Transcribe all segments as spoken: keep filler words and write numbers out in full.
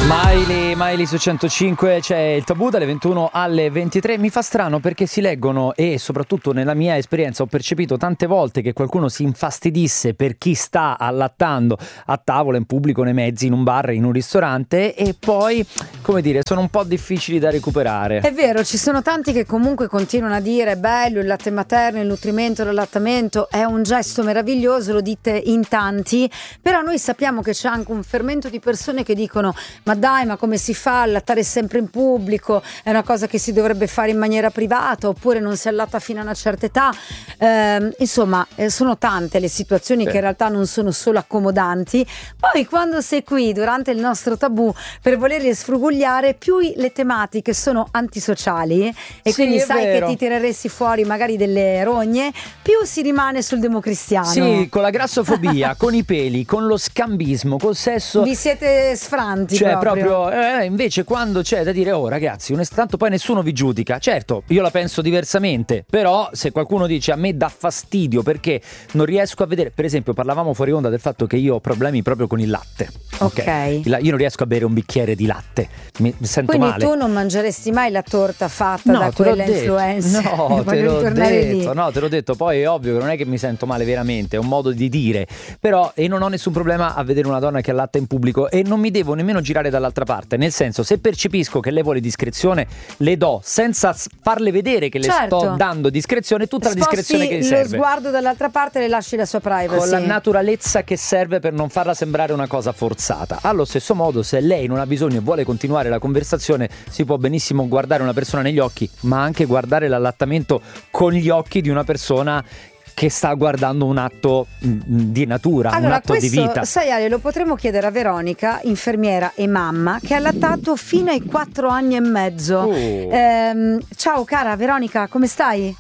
Miley, Miley su centocinque, c'è il Tabù dalle ventuno alle ventitré. Mi fa strano perché si leggono, e soprattutto nella mia esperienza ho percepito tante volte che qualcuno si infastidisse per chi sta allattando a tavola, in pubblico, nei mezzi, in un bar, in un ristorante, e poi, come dire, sono un po' difficili da recuperare. È vero, ci sono tanti che comunque continuano a dire bello il latte materno, il nutrimento, l'allattamento è un gesto meraviglioso, lo dite in tanti, però noi sappiamo che c'è anche un fermento di persone che dicono ma dai, ma come si fa a allattare sempre in pubblico? È una cosa che si dovrebbe fare in maniera privata, oppure non si allatta fino a una certa età. Eh, insomma, eh, sono tante le situazioni sì. che in realtà non sono solo accomodanti. Poi quando sei qui durante il nostro Tabù per volerli sfrugugliare, più le tematiche sono antisociali e sì, quindi sai vero. che ti tireresti fuori magari delle rogne, più si rimane sul democristiano. Sì, con la grassofobia, con i peli, con lo scambismo, col sesso. Vi siete sfranti, cioè proprio. proprio eh, invece quando c'è da dire oh ragazzi, un tanto poi nessuno vi giudica. Certo, io la penso diversamente, però se qualcuno dice a me dà fastidio perché non riesco a vedere, per esempio parlavamo fuori onda del fatto che io ho problemi proprio con il latte. Ok, okay. Io non riesco a bere un bicchiere di latte, mi, mi sento quindi male. tu non mangeresti mai la torta fatta no, da quella influencer? No, te l'ho detto, lì. no, te l'ho detto. Poi è ovvio che non è che mi sento male veramente, è un modo di dire. Però e non ho nessun problema a vedere una donna che allatta in pubblico e non mi devo nemmeno girare dall'altra parte. Nel senso, se percepisco che lei vuole discrezione, le do senza farle vedere che le certo. sto dando discrezione, tutta Sposti la discrezione che gli serve. Lo sguardo dall'altra parte e le lasci la sua privacy. Con la naturalezza che serve per non farla sembrare una cosa forzata. Allo stesso modo, se lei non ha bisogno e vuole continuare la conversazione, si può benissimo guardare una persona negli occhi, ma anche guardare l'allattamento con gli occhi di una persona che sta guardando un atto di natura, allora, un atto questo, di vita. Sai Ale, lo potremmo chiedere a Veronica, infermiera e mamma, che ha allattato fino ai quattro anni e mezzo. Oh. Ehm, ciao cara Veronica, come stai?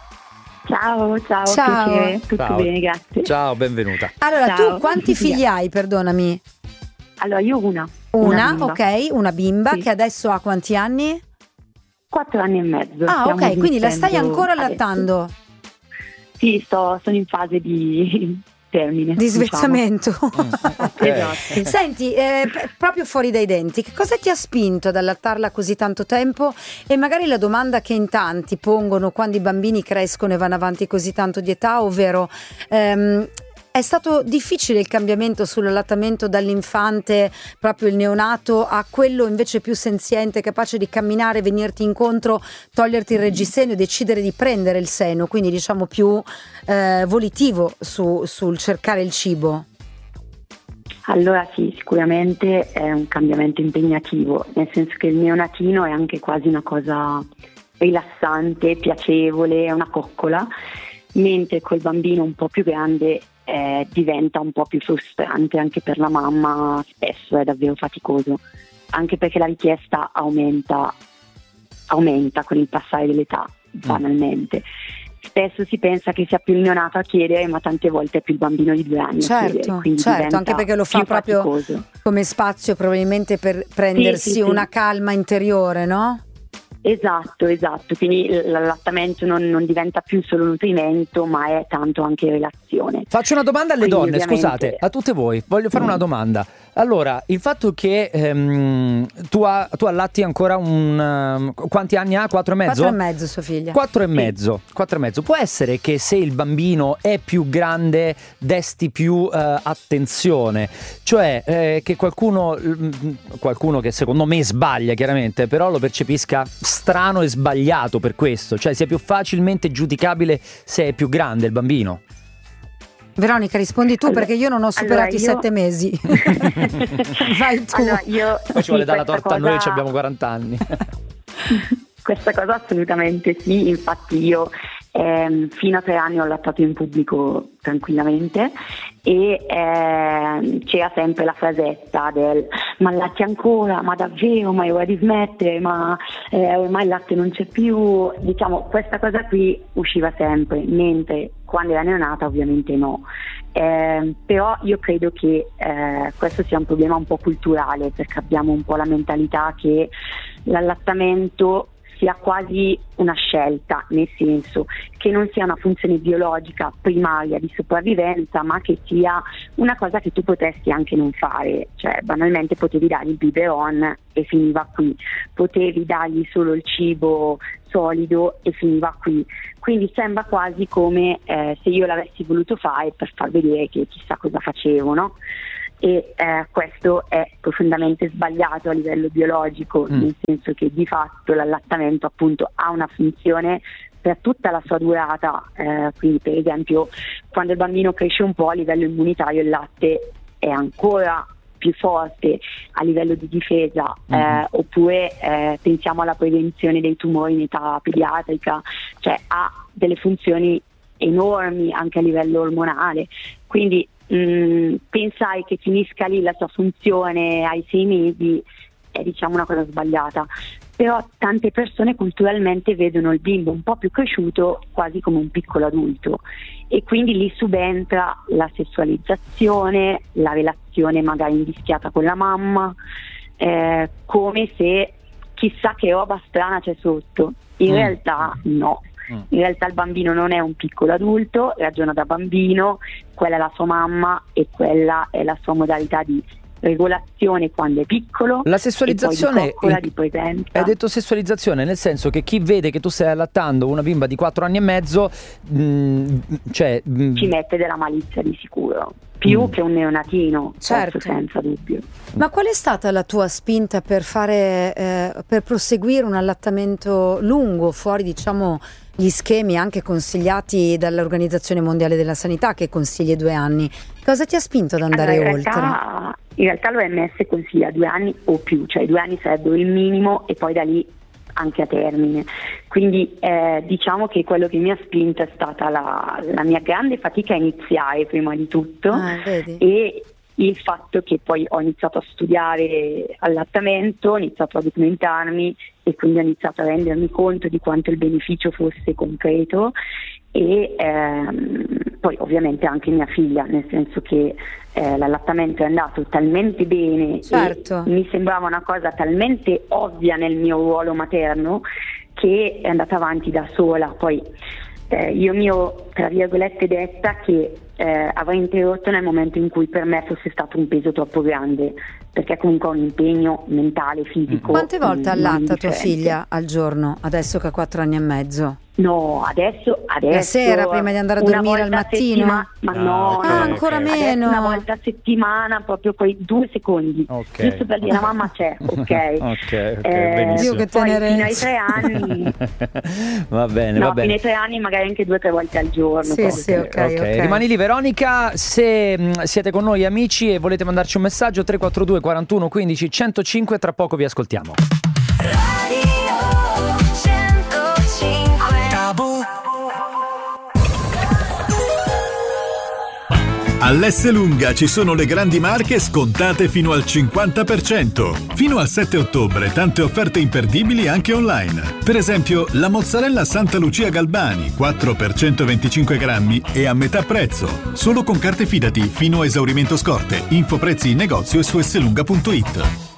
Ciao, ciao, ciao. Piacere. Tutto Ciao. bene, grazie. Ciao, benvenuta. Allora, ciao. tu quanti figli hai, perdonami? Allora, io una. Una, una ok, una bimba sì. che adesso ha quanti anni? Quattro anni e mezzo. Ah, Stiamo ok, quindi la stai ancora adesso. allattando? Sì, sto, sono in fase di termine. Di svezzamento. Mm, okay. Esatto. Senti, eh, p- proprio fuori dai denti, che cosa ti ha spinto ad allattarla così tanto tempo? E magari la domanda che in tanti pongono quando i bambini crescono e vanno avanti così tanto di età, ovvero ehm, è stato difficile il cambiamento sull'allattamento dall'infante, proprio il neonato, a quello invece più senziente, capace di camminare, venirti incontro, toglierti il reggiseno e decidere di prendere il seno, quindi diciamo più eh, volitivo su, sul cercare il cibo? Allora sì, sicuramente è un cambiamento impegnativo, nel senso che il neonatino è anche quasi una cosa rilassante, piacevole, è una coccola, mentre col bambino un po' più grande Eh, diventa un po' più frustrante anche per la mamma, spesso è davvero faticoso, anche perché la richiesta aumenta aumenta con il passare dell'età, banalmente. Spesso si pensa che sia più il neonato a chiedere, ma tante volte è più il bambino di due anni certo, a chiedere, quindi certo, anche perché lo fa proprio faticoso. Come spazio probabilmente per prendersi sì, sì, una sì. calma interiore, no? Esatto, esatto, quindi l'allattamento non, non diventa più solo nutrimento, ma è tanto anche relazione. Faccio una domanda alle Quindi, donne, ovviamente... scusate, a tutte voi, voglio fare Mm. una domanda. Allora, il fatto che ehm, tu, ha, tu allatti ancora un... Um, quanti anni ha? Quattro e mezzo? Quattro e mezzo, sua figlia. Quattro e mezzo, quattro e mezzo. Può essere che se il bambino è più grande desti più eh, attenzione, cioè eh, che qualcuno, qualcuno che secondo me sbaglia chiaramente, però lo percepisca strano e sbagliato per questo, cioè sia più facilmente giudicabile se è più grande il bambino. Veronica, rispondi tu, allora, perché io non ho superato allora i io... sette mesi. Vai tu. Allora, io, Poi ci vuole sì, dare la torta cosa... a noi che abbiamo quaranta anni. Questa cosa assolutamente sì, infatti io ehm, fino a tre anni ho allattato in pubblico tranquillamente e ehm, c'era sempre la frasetta del ma allatti ancora, ma davvero, ma è ora di smettere, ma eh, ormai il latte non c'è più, diciamo questa cosa qui usciva sempre, mentre quando era neonata ovviamente no. Eh, però io credo che eh, questo sia un problema un po' culturale, perché abbiamo un po' la mentalità che l'allattamento sia quasi una scelta, nel senso che non sia una funzione biologica primaria di sopravvivenza, ma che sia una cosa che tu potresti anche non fare. Cioè, banalmente potevi dargli il biberon e finiva qui, potevi dargli solo il cibo solido e finiva qui. Quindi sembra quasi come eh, se io l'avessi voluto fare per far vedere che chissà cosa facevo, no? E eh, questo è profondamente sbagliato a livello biologico, mm. nel senso che di fatto l'allattamento appunto ha una funzione per tutta la sua durata, eh, quindi per esempio quando il bambino cresce un po' a livello immunitario il latte è ancora più forte a livello di difesa, mm. eh, oppure eh, pensiamo alla prevenzione dei tumori in età pediatrica, cioè ha delle funzioni enormi anche a livello ormonale, quindi mh, pensare che finisca lì la sua funzione ai sei mesi è diciamo una cosa sbagliata. Però tante persone culturalmente vedono il bimbo un po' più cresciuto quasi come un piccolo adulto e quindi lì subentra la sessualizzazione, la relazione magari invischiata con la mamma, eh, come se chissà che roba strana c'è sotto. In mm. realtà no, mm. in realtà il bambino non è un piccolo adulto, ragiona da bambino, quella è la sua mamma e quella è la sua modalità di regolazione quando è piccolo. La sessualizzazione, e poi di coccola, di presenza. Hai detto sessualizzazione nel senso che chi vede che tu stai allattando una bimba di quattro anni e mezzo mh, cioè mh, ci mette della malizia di sicuro, più mm. che un neonatino, certo, senza dubbio. Ma qual è stata la tua spinta per fare eh, per proseguire un allattamento lungo fuori diciamo gli schemi anche consigliati dall'Organizzazione Mondiale della Sanità, che consiglia due anni? Cosa ti ha spinto ad andare allora, in oltre? Realtà, in realtà l'O M S consiglia due anni o più, cioè due anni sarebbero il minimo e poi da lì anche a termine. Quindi eh, diciamo che quello che mi ha spinto è stata la, la mia grande fatica a iniziare prima di tutto, ah, vedi. E il fatto che poi ho iniziato a studiare allattamento, ho iniziato a documentarmi e quindi ho iniziato a rendermi conto di quanto il beneficio fosse concreto e ehm, poi ovviamente anche mia figlia, nel senso che eh, l'allattamento è andato talmente bene, certo, e mi sembrava una cosa talmente ovvia nel mio ruolo materno che è andata avanti da sola. Poi eh, io mi ho tra virgolette detta che eh, avrei interrotto nel momento in cui per me fosse stato un peso troppo grande, perché comunque ho un impegno mentale, fisico. Quante volte allatta tua figlia al giorno adesso che ha quattro anni e mezzo? No, adesso, adesso la sera prima di andare a dormire al mattino? Ma ah, no, okay, ah, okay. ancora adesso meno. Una volta a settimana, proprio quei due secondi, okay. giusto per dire la mamma c'è, ok, ok, ok, eh, benissimo. Dio, che poi tenerezza. fino ai tre anni va bene, no, va bene. fino ai tre anni magari anche due o tre volte al giorno. Sì, sì, ok, okay. ok. Rimani lì Veronica, se mh, siete con noi amici e volete mandarci un messaggio tre quattro due quarantuno quindici centocinque, tra poco vi ascoltiamo. All'Esselunga ci sono le grandi marche scontate fino al cinquanta per cento. Fino al sette ottobre tante offerte imperdibili anche online. Per esempio la mozzarella Santa Lucia Galbani quattro per centoventicinque grammi e a metà prezzo. Solo con carte Fidati fino a esaurimento scorte. Info prezzi in negozio e su esselunga punto it.